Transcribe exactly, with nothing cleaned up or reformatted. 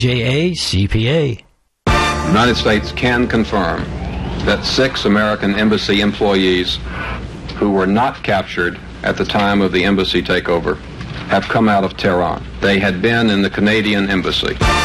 J A C P A. The United States can confirm that six American embassy employees who were not captured at the time of the embassy takeover have come out of Tehran. They had been in the Canadian embassy.